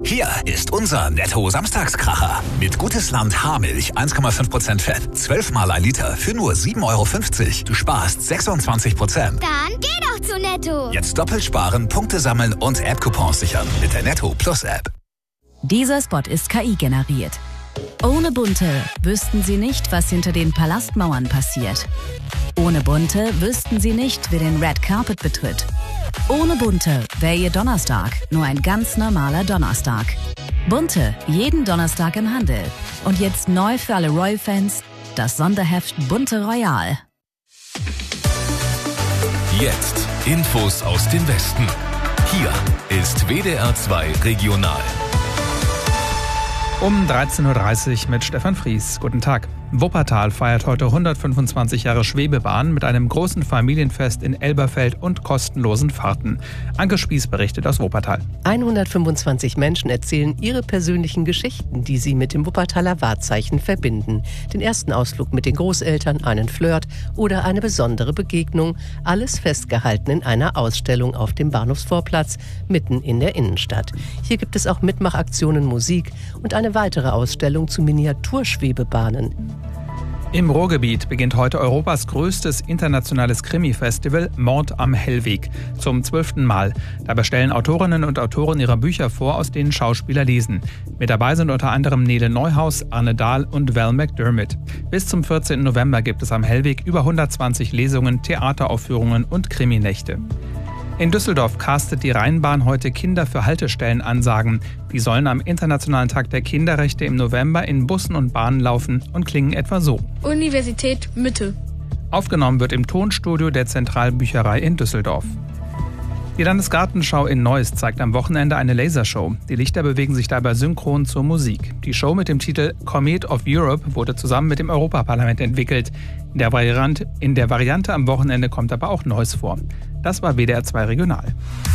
Hier ist unser Netto-Samstagskracher. Mit Gutes Land Haarmilch 1,5% Fett, 12 mal ein Liter für nur 7,50 €. Du sparst 26%. Dann geh doch zu Netto. Jetzt doppelt sparen, Punkte sammeln und App-Coupons sichern mit der Netto Plus App. Dieser Spot ist KI generiert. Ohne Bunte wüssten Sie nicht, was hinter den Palastmauern passiert. Ohne Bunte wüssten Sie nicht, wer den Red Carpet betritt. Ohne Bunte wäre Ihr Donnerstag nur ein ganz normaler Donnerstag. Bunte, jeden Donnerstag im Handel. Und jetzt neu für alle Royal-Fans, das Sonderheft Bunte Royal. Jetzt Infos aus dem Westen. Hier ist WDR 2 Regional. Um 13.30 Uhr mit Stefan Fries. Guten Tag. Wuppertal feiert heute 125 Jahre Schwebebahn mit einem großen Familienfest in Elberfeld und kostenlosen Fahrten. Anke Spieß berichtet aus Wuppertal. 125 Menschen erzählen ihre persönlichen Geschichten, die sie mit dem Wuppertaler Wahrzeichen verbinden. Den ersten Ausflug mit den Großeltern, einen Flirt oder eine besondere Begegnung. Alles festgehalten in einer Ausstellung auf dem Bahnhofsvorplatz mitten in der Innenstadt. Hier gibt es auch Mitmachaktionen, Musik und eine weitere Ausstellung zu Miniaturschwebebahnen. Im Ruhrgebiet beginnt heute Europas größtes internationales Krimi-Festival Mord am Hellweg zum 12. Mal. Dabei stellen Autorinnen und Autoren ihre Bücher vor, aus denen Schauspieler lesen. Mit dabei sind unter anderem Nele Neuhaus, Arne Dahl und Val McDermott. Bis zum 14. November gibt es am Hellweg über 120 Lesungen, Theateraufführungen und Kriminächte. In Düsseldorf castet die Rheinbahn heute Kinder für Haltestellenansagen. Die sollen am Internationalen Tag der Kinderrechte im November in Bussen und Bahnen laufen und klingen etwa so. Universität Mitte. Aufgenommen wird im Tonstudio der Zentralbücherei in Düsseldorf. Die Landesgartenschau in Neuss zeigt am Wochenende eine Lasershow. Die Lichter bewegen sich dabei synchron zur Musik. Die Show mit dem Titel Comet of Europe wurde zusammen mit dem Europaparlament entwickelt. In der Variante am Wochenende kommt aber auch Neuss vor. Das war WDR 2 Regional.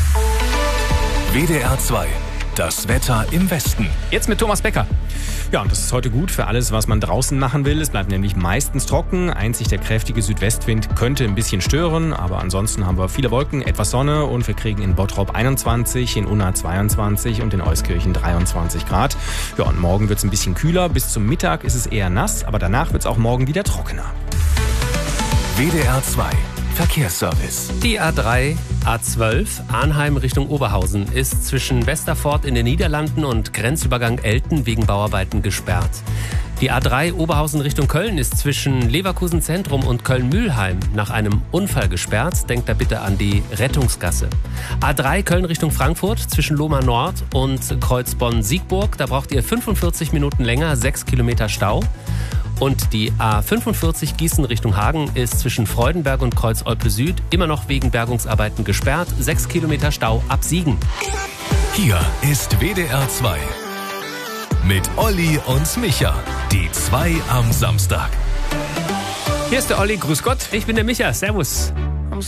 WDR 2, das Wetter im Westen. Jetzt mit Thomas Becker. Ja, und das ist heute gut für alles, was man draußen machen will. Es bleibt nämlich meistens trocken. Einzig der kräftige Südwestwind könnte ein bisschen stören. Aber ansonsten haben wir viele Wolken, etwas Sonne und wir kriegen in Bottrop 21, in Unna 22 und in Euskirchen 23 Grad. Ja, und morgen wird es ein bisschen kühler. Bis zum Mittag ist es eher nass, aber danach wird es auch morgen wieder trockener. WDR 2 Verkehrsservice. Die A3, A12, Arnheim Richtung Oberhausen ist zwischen Westerfort in den Niederlanden und Grenzübergang Elten wegen Bauarbeiten gesperrt. Die A3 Oberhausen Richtung Köln ist zwischen Leverkusen Zentrum und Köln-Mühlheim nach einem Unfall gesperrt. Denkt da bitte an die Rettungsgasse. A3 Köln Richtung Frankfurt zwischen Lohmar Nord und Kreuz Bonn-Siegburg. Da braucht ihr 45 Minuten länger, 6 Kilometer Stau. Und die A45 Gießen Richtung Hagen ist zwischen Freudenberg und Kreuz Olpe Süd immer noch wegen Bergungsarbeiten gesperrt. 6 Kilometer Stau ab Siegen. Hier ist WDR 2 mit Olli und Micha. Die 2 am Samstag. Hier ist der Olli, grüß Gott. Ich bin der Micha, servus.